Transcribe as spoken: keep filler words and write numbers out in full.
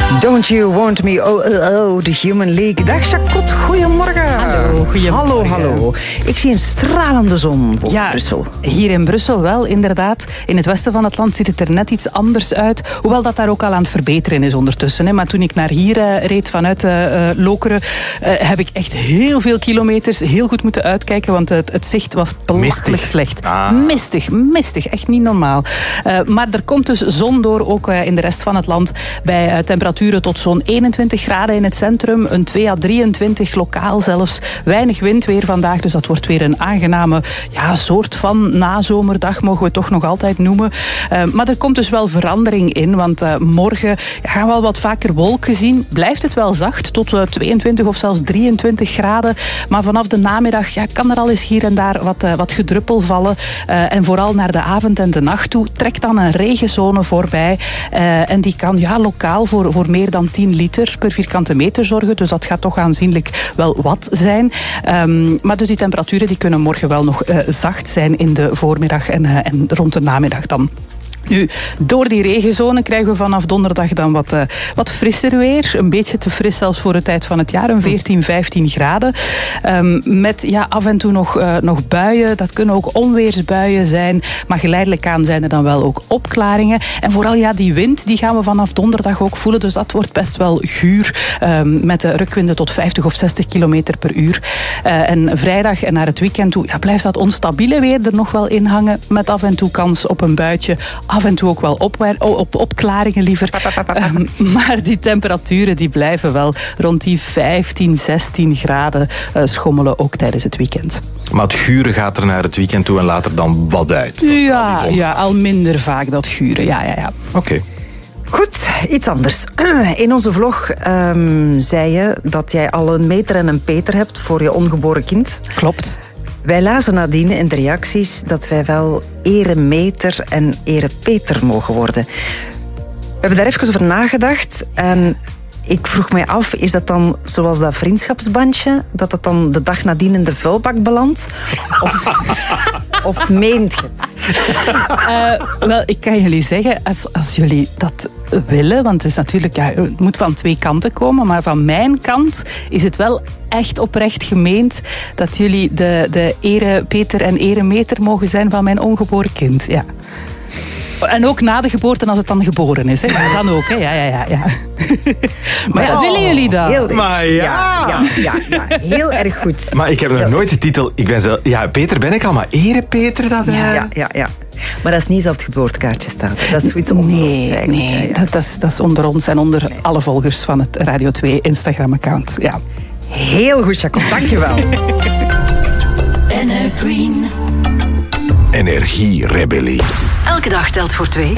Don't You Want Me, oh, oh, oh, The Human League. Dag Jacot, goedemorgen. Hallo, goedemorgen. Hallo, hallo. Ik zie een stralende zon boven ja, Brussel. Hier in Brussel wel, inderdaad. In het westen van het land ziet het er net iets anders uit. Hoewel dat daar ook al aan het verbeteren is ondertussen. Hè. Maar toen ik naar hier uh, reed vanuit uh, Lokeren, uh, heb ik echt heel veel kilometers heel goed moeten uitkijken, want het, het zicht was belachelijk mistig. slecht. Ah. Mistig, mistig. Echt niet normaal. Uh, maar er komt dus zon door, ook uh, in de rest van het land, bij uh, temperaturen tot zo'n eenentwintig graden in het centrum, een twee à drieëntwintig lokaal zelfs. Weinig wind weer vandaag, dus dat wordt weer een aangename ja, soort van nazomerdag, mogen we toch nog altijd noemen. Uh, maar er komt dus wel verandering in, want uh, morgen gaan we al wat vaker wolken zien. Blijft het wel zacht, tot uh, tweeëntwintig of zelfs drieëntwintig graden. Maar vanaf de namiddag ja, kan er al eens hier en daar wat, uh, wat gedruppel vallen. Uh, en vooral naar de avond en de nacht toe trekt dan een regenzone voorbij. Uh, en die kan ja, lokaal voor, voor meer dan tien liter per vierkante meter zorgen. Dus dat gaat toch aanzienlijk wel wat zijn. Um, maar dus die temperaturen die kunnen morgen wel nog uh, zacht zijn in de voormiddag en, uh, en rond de namiddag dan. Nu, door die regenzone krijgen we vanaf donderdag dan wat, uh, wat frisser weer. Een beetje te fris zelfs voor de tijd van het jaar. Een veertien, vijftien graden. Um, met ja, af en toe nog, uh, nog buien. Dat kunnen ook onweersbuien zijn. Maar geleidelijk aan zijn er dan wel ook opklaringen. En vooral ja, die wind die gaan we vanaf donderdag ook voelen. Dus dat wordt best wel guur. Um, met de rukwinden tot vijftig of zestig kilometer per uur. Uh, en vrijdag en naar het weekend toe ja, blijft dat onstabiele weer er nog wel in hangen. Met af en toe kans op een buitje. Af en toe ook wel op, op, opklaringen liever. Um, maar die temperaturen die blijven wel rond die vijftien, zestien graden uh, schommelen ook tijdens het weekend. Maar het guren gaat er naar het weekend toe en later dan wat uit. Ja, ja, al minder vaak dat guren. Ja, ja, ja. Oké. Okay. Goed, iets anders. In onze vlog um, zei je dat jij al een meter en een peter hebt voor je ongeboren kind. Klopt. Wij lazen nadien in de reacties dat wij wel eremeter en erepeter mogen worden. We hebben daar even over nagedacht en ik vroeg mij af, is dat dan zoals dat vriendschapsbandje, dat dat dan de dag nadien in de vuilbak belandt? Of, of meent je het? Uh, wel, ik kan jullie zeggen, als, als jullie dat willen, want het is natuurlijk, ja, het moet van twee kanten komen, maar van mijn kant is het wel echt oprecht gemeend dat jullie de, de erepeter en eremeter mogen zijn van mijn ongeboren kind. Ja. En ook na de geboorte als het dan geboren is. Hè. Dan ook, hè. Ja, ja, ja. ja. Maar ja, oh, willen jullie dat? Heel, maar ja. Ja, ja, ja, ja. Heel erg goed. Maar ik heb nog nooit de titel... Ik ben zelf, ja, Peter ben ik al, maar erepeter dat... Ja, ja, ja, ja. Maar dat is niet zo op het geboortekaartje staat. Dat is iets onder nee, ons nee, ja, ja. Dat, dat, is, dat is onder ons en onder nee. alle volgers van het Radio twee Instagram-account. Ja. Heel goed, Jacob. Dankjewel. Green. Energierebellie. Elke dag telt voor twee.